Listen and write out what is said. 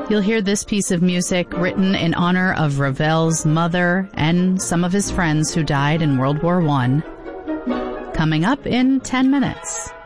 You'll hear this piece of music written in honor of Ravel's mother and some of his friends who died in World War I, coming up in 10 minutes.